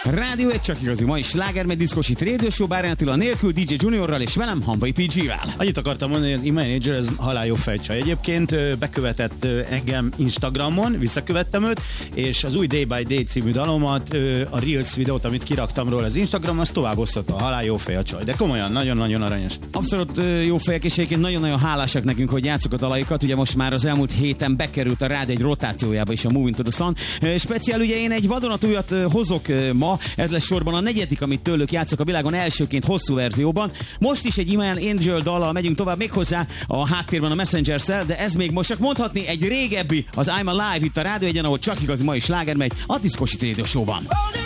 Rádió egy csak igazi mai slágermegy diszkosít Radio Show, Bárán Attila nélkül, DJ Juniorral és velem, Hamvai PG-vel. Annyit akartam mondani, hogy az e-manager ez halál jó fejcsaj. Egyébként bekövetett engem Instagramon, visszakövettem őt, és az új Day by Day című dalomat, a Reels videót, amit kiraktam róla az Instagramon, azt tovább osztotta, a halál jó fejcsaj. De komolyan, nagyon-nagyon aranyos. Abszolút jó fejek, és egyébként nagyon-nagyon hálásak nekünk, hogy játsszuk a dalaikat. Ugye most már az elmúlt héten bekerült a Rádió egy rotációjába is a Moving to the Sun. Speciál ugye én egy vadonatújat hozok ma, ez lesz sorban a negyedik, amit tőlük játszok a világon elsőként hosszú verzióban. Most is egy Iman Angel dallal megyünk tovább, méghozzá a háttérben a Messenger-szel, de ez még most csak mondhatni egy régebbi, az I'm Alive itt a Rádió egyen, ahol csak igazi mai sláger megy a Diszkosít Radio Show-ban.